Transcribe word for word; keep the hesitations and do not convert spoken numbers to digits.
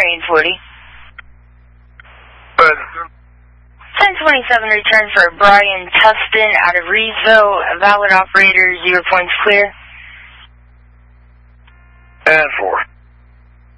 Marion forty. Good. ten twenty-seven, return for Brian Tustin out of Reedsville. Valid operator, zero points clear. And four.